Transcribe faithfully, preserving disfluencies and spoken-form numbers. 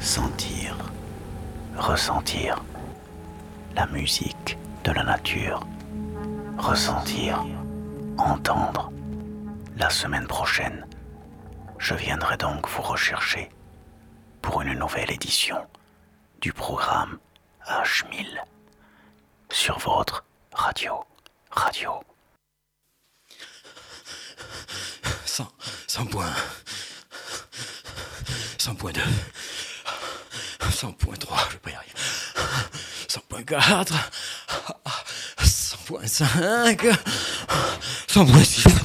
sentir, ressentir la musique de la nature, ressentir, entendre. La semaine prochaine, je viendrai donc vous rechercher pour une nouvelle édition du programme H mille sur votre radio, radio. cent, cent points. cent point deux. cent point trois, je vais pas y arriver. cent point quatre. cent point cinq. cent point six.